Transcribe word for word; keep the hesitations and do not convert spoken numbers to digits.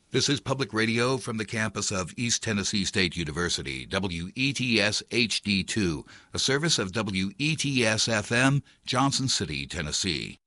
This is public radio from the campus of East Tennessee State University, W E T S H D two, a service of W E T S F M, Johnson City, Tennessee.